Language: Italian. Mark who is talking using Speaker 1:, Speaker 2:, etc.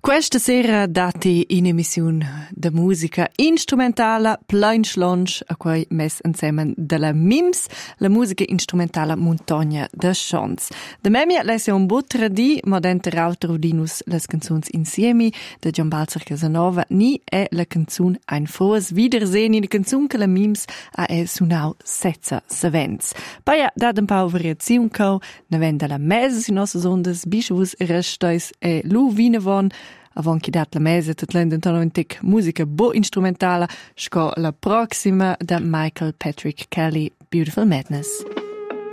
Speaker 1: Questa sera dati in emissione de musica instrumentala plein schlonsch a quei mes insieme della MIMS, la musica instrumentala Montagna de Chants. De memia lesse un buon tradi, ma denter autor udinus las canzuns insiemi de Gian Balzer Casanova, ni è la canzun Ein frohes Wiedersehen, in la canzun che la MIMS ha sunau setza savens. Paia dat un pau variaziun cau, ne venda la mesa in nossas ondas, bischus resteis e lu vinevon, avant che dat la mesa tot l'endentano un tic musica bo instrumentala, sco la proxima da Michael Patrick Kelly, Beautiful Madness.